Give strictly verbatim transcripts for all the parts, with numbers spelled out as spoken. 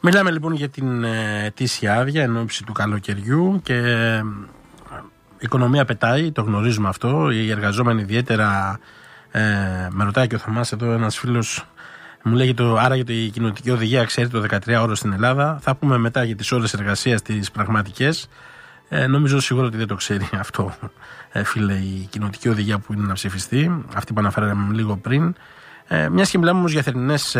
Μιλάμε λοιπόν για την ετήσια άδεια εν ώψη του καλοκαιριού και η οικονομία πετάει, το γνωρίζουμε αυτό. Οι εργαζόμενοι ιδιαίτερα, ε, με ρωτάει και ο Θωμάς εδώ ένας φίλος, μου λέγει το, άρα για η κοινοτική οδηγία ξέρει το δεκατρία ώρες στην Ελλάδα. Θα πούμε μετά για τις ώρες εργασίας τις πραγματικές. Ε, νομίζω σίγουρα ότι δεν το ξέρει αυτό, ε, φίλε, η κοινοτική οδηγία που είναι να ψηφιστεί, αυτή που αναφέραμε λίγο πριν. Ε, μιας και μιλάμε όμως για θερινές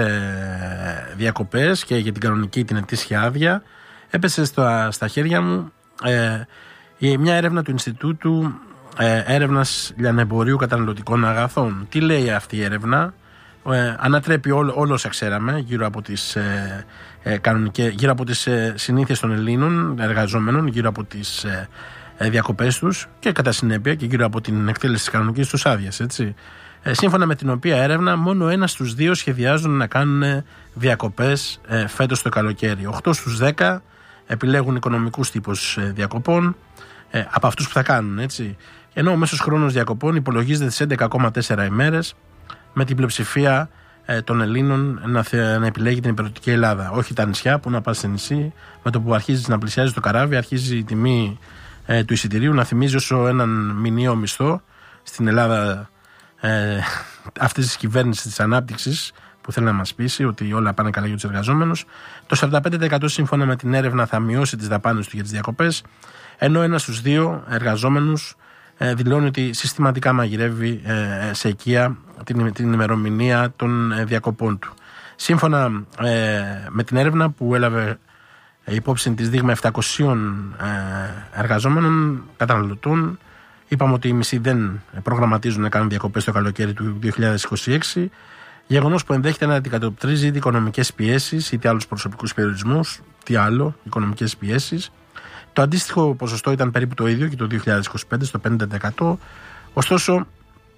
ε, διακοπές και για την κανονική την ετήσια άδεια, έπεσε στα, στα χέρια μου ε, μια έρευνα του Ινστιτούτου ε, Έρευνας Λιανεμπορίου Καταναλωτικών Αγαθών. Τι λέει αυτή η έρευνα? Ε, ανατρέπει όλο, όλο όσα ξέραμε γύρω από τις, ε, ε, κανονικές, γύρω από τις ε, συνήθειες των Ελλήνων εργαζόμενων, γύρω από τις ε, ε, διακοπές τους και κατά συνέπεια και γύρω από την εκτέλεση της κανονικής τους άδειας, έτσι. Ε, σύμφωνα με την οποία έρευνα μόνο ένα στους δύο σχεδιάζουν να κάνουν διακοπές ε, φέτος το καλοκαίρι. οκτώ στους δέκα επιλέγουν οικονομικούς τύπους ε, διακοπών ε, από αυτούς που θα κάνουν, έτσι. Ενώ ο μέσος χρόνος διακοπών υπολογίζεται στις έντεκα κόμμα τέσσερα ημέρες, με την πλειοψηφία ε, των Ελλήνων να, θε, να επιλέγει την υπηρετική Ελλάδα. Όχι τα νησιά που να πας σε νησί, με το που αρχίζει να πλησιάζει το καράβι, αρχίζει η τιμή ε, του εισιτηρίου να θυμίζει όσο έναν μηνιαίο μισθό στην Ελλάδα ε, αυτή τη κυβέρνηση της ανάπτυξης που θέλει να μας πείσει ότι όλα πάνε καλά για τους εργαζόμενους. Το σαράντα πέντε τοις εκατό σύμφωνα με την έρευνα θα μειώσει τις δαπάνες του για τις διακοπές, ενώ ένα στους δύο εργαζόμενους ε, δηλώνει ότι συστηματικά μαγειρεύει ε, σε οικία την, την ημερομηνία των ε, διακοπών του. Σύμφωνα ε, με την έρευνα που έλαβε ε, υπόψη της δείγμα επτακοσίων ε, εργαζόμενων καταναλωτών, είπαμε ότι οι μισοί δεν προγραμματίζουν να κάνουν διακοπές το καλοκαίρι του δύο χιλιάδες είκοσι έξι, γεγονός που ενδέχεται να αντικατοπτρίζει είτε οικονομικές πιέσεις είτε άλλους προσωπικούς περιορισμούς, τι άλλο, οικονομικές πιέσεις. Το αντίστοιχο ποσοστό ήταν περίπου το ίδιο και το δύο χιλιάδες είκοσι πέντε, στο πενήντα τοις εκατό. Ωστόσο,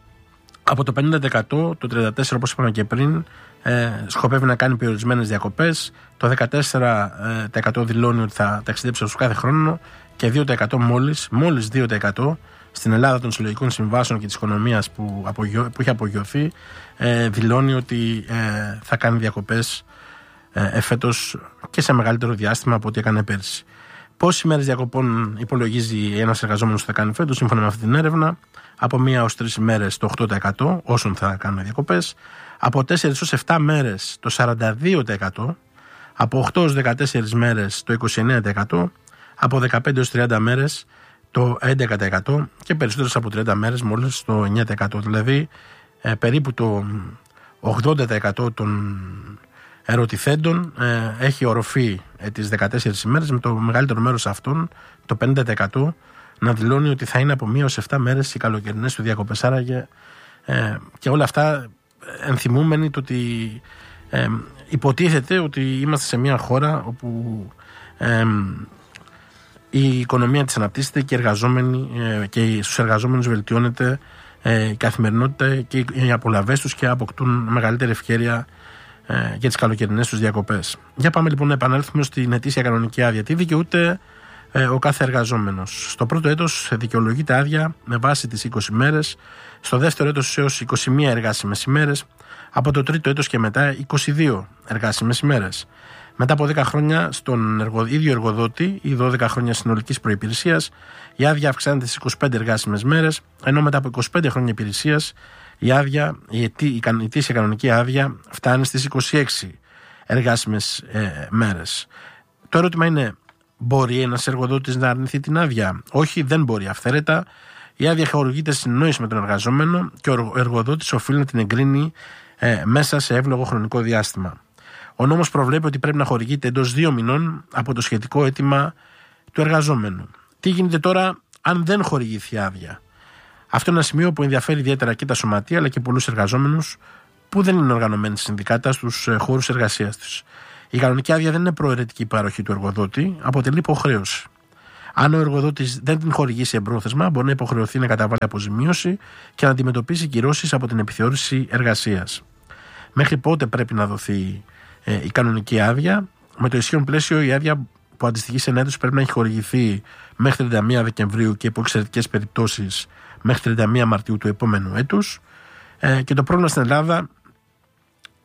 από το πενήντα τοις εκατό, το τριάντα τέσσερα τοις εκατό όπως είπαμε και πριν, ε, σκοπεύει να κάνει περιορισμένες διακοπές. Το δεκατέσσερα τοις εκατό δηλώνει ότι θα ταξιδέψει ως κάθε χρόνο και δύο τοις εκατό μόλις, μόλις δύο τοις εκατό στην Ελλάδα των συλλογικών συμβάσεων και της οικονομίας που, απογειώ, που έχει απογειωθεί, ε, δηλώνει ότι ε, θα κάνει διακοπές ε, εφέτος και σε μεγαλύτερο διάστημα από ό,τι έκανε πέρσι. Πόσες ημέρες διακοπών υπολογίζει ένας εργαζόμενος που θα κάνει φέτος, σύμφωνα με αυτή την έρευνα? Από μία ως τρεις ημέρες το οκτώ τοις εκατό όσων θα κάνουν διακοπές, από τέσσερις ως επτά μέρες το σαράντα δύο τοις εκατό, από οκτώ ως δεκατέσσερις μέρες το είκοσι εννέα τοις εκατό, από δεκαπέντε ως τριάντα μέρες το έντεκα τοις εκατό και περισσότερες από τριάντα μέρες μόλις το εννέα τοις εκατό. Δηλαδή ε, περίπου το ογδόντα τοις εκατό των ερωτηθέντων ε, έχει οροφή ε, τις δεκατέσσερις ημέρες, με το μεγαλύτερο μέρος αυτών, το πενήντα τοις εκατό, να δηλώνει ότι θα είναι από μία ως επτά μέρες οι καλοκαιρινές του διακοπές. Άρα και, ε, και όλα αυτά ενθυμούμενοι το ότι ε, υποτίθεται ότι είμαστε σε μια χώρα όπου ε, η οικονομία της αναπτύσσεται και, εργαζόμενοι, ε, και στους εργαζόμενους βελτιώνεται ε, η καθημερινότητα και οι απολαβές τους και αποκτούν μεγαλύτερη ευκαιρία ε, για τις καλοκαιρινές τους διακοπές. Για πάμε λοιπόν να επανέλθουμε στην ετήσια κανονική άδεια. Τι δικαιούται ε, ο κάθε εργαζόμενος? Στο πρώτο έτος δικαιολογείται άδεια με βάση τις είκοσι μέρες, στο δεύτερο έτος έως είκοσι μία εργάσιμες ημέρες, από το τρίτο έτος και μετά είκοσι δύο εργάσιμες ημέρες. Μετά από δέκα χρόνια στον εργο, ίδιο εργοδότη ή δώδεκα χρόνια συνολικής προϋπηρεσίας, η άδεια αυξάνεται στις είκοσι πέντε εργάσιμες μέρες, ενώ μετά από είκοσι πέντε χρόνια υπηρεσίας η, άδεια, η, ετή, η ετήσια κανονική άδεια φτάνει στις είκοσι έξι εργάσιμες ε, μέρες. Το ερώτημα είναι, μπορεί ένας εργοδότης να αρνηθεί την άδεια? Όχι, δεν μπορεί αυθαίρετα. Η άδεια χορηγείται συνεννόηση με τον εργαζόμενο και ο εργοδότης οφείλει να την εγκρίνει ε, μέσα σε εύλογο χρονικό διάστημα. Ο νόμος προβλέπει ότι πρέπει να χορηγείται εντός δύο μηνών από το σχετικό αίτημα του εργαζόμενου. Τι γίνεται τώρα αν δεν χορηγηθεί άδεια? Αυτό είναι ένα σημείο που ενδιαφέρει ιδιαίτερα και τα σωματεία αλλά και πολλούς εργαζόμενους που δεν είναι οργανωμένοι συνδικάτα στους χώρους εργασίας τους. Η κανονική άδεια δεν είναι προαιρετική παροχή του εργοδότη, αποτελεί υποχρέωση. Αν ο εργοδότης δεν την χορηγήσει εμπρόθεσμα, μπορεί να υποχρεωθεί να καταβάλει αποζημίωση και να αντιμετωπίσει κυρώσεις από την επιθεώρηση εργασίας. Μέχρι πότε πρέπει να δοθεί ε, η κανονική άδεια? Με το ισχύον πλαίσιο, η άδεια που αντιστοιχεί σε ένα έτος πρέπει να έχει χορηγηθεί μέχρι τριάντα μία Δεκεμβρίου και υπό εξαιρετικές περιπτώσεις μέχρι τριάντα μία Μαρτίου του επόμενου έτους. Ε, και το πρόβλημα στην Ελλάδα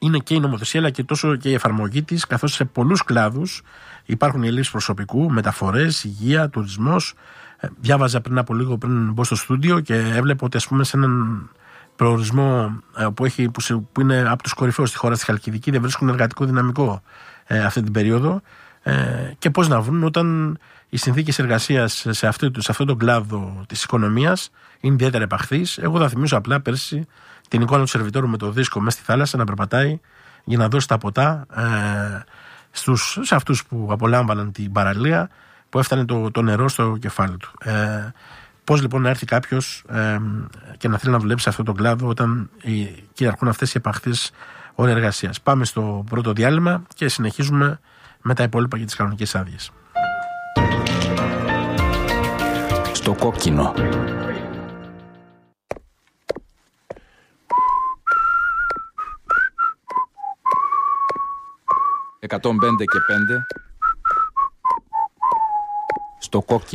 είναι και η νομοθεσία αλλά και τόσο και η εφαρμογή της, καθώς σε πολλούς κλάδους υπάρχουν ελλείψεις προσωπικού, μεταφορές, υγεία, τουρισμός. Διάβαζα πριν από λίγο, πριν μπω στο στούντιο, και έβλεπα ότι, ας πούμε, σε έναν προορισμό που, έχει, που, που είναι από τους κορυφαίους στη χώρα, στη Χαλκιδική, δεν βρίσκουν εργατικό δυναμικό ε, αυτή την περίοδο. Ε, και πώς να βρουν όταν οι συνθήκες εργασίας σε αυτό, σε αυτό τον κλάδο της οικονομίας είναι ιδιαίτερα επαχθείς. Εγώ θα θυμίσω απλά πέρσι την εικόνα του σερβιτόρου με το δίσκο μέσα στη θάλασσα να περπατάει για να δώσει τα ποτά ε, στους, σε αυτούς που απολάμβαναν την παραλία, που έφτανε το, το νερό στο κεφάλι του. Ε, πώς λοιπόν να έρθει κάποιος ε, και να θέλει να δουλέψει σε αυτόν τον κλάδο όταν οι, κυριαρχούν αυτές οι επαχθείς ώρες εργασίας. Πάμε στο πρώτο διάλειμμα και συνεχίζουμε με τα υπόλοιπα για τις κανονικές άδειες. Στο κόκκινο. εκατόν πέντε και πέντε. Στο κόκκινο.